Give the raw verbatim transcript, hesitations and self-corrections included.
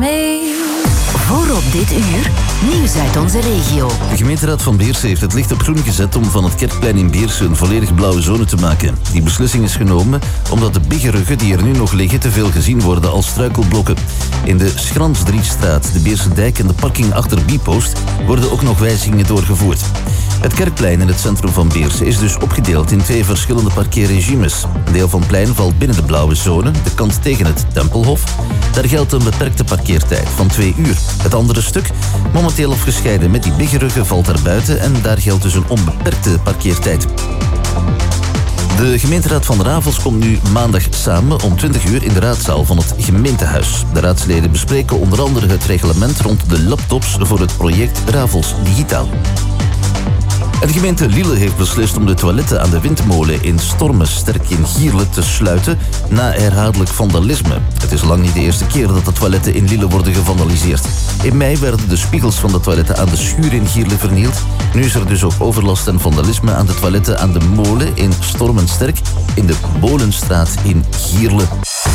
me. Voor op dit uur, nieuws uit onze regio. De gemeenteraad van Beersen heeft het licht op groen gezet om van het Kerkplein in Beersen een volledig blauwe zone te maken. Die beslissing is genomen omdat de biggeruggen die er nu nog liggen te veel gezien worden als struikelblokken. In de Schransdriestraat, de Beersendijk en de parking achter Biepost worden ook nog wijzigingen doorgevoerd. Het Kerkplein in het centrum van Beersen is dus opgedeeld in twee verschillende parkeerregimes. Een deel van het plein valt binnen de blauwe zone, de kant tegen het Tempelhof. Daar geldt een beperkte parkeertijd van twee uur. Het andere stuk, momenteel afgescheiden met die biggeruggen, valt daar buiten en daar geldt dus een onbeperkte parkeertijd. De gemeenteraad van Ravels komt nu maandag samen om twintig uur in de raadzaal van het gemeentehuis. De raadsleden bespreken onder andere het reglement rond de laptops voor het project Ravels Digitaal. En de gemeente Lille heeft beslist om de toiletten aan de windmolen in Stormensterk in Gierle te sluiten na herhaaldelijk vandalisme. Het is lang niet de eerste keer dat de toiletten in Lille worden gevandaliseerd. In mei werden de spiegels van de toiletten aan de schuur in Gierle vernield. Nu is er dus ook overlast en vandalisme aan de toiletten aan de molen in Stormensterk in de Bolenstraat in Gierle.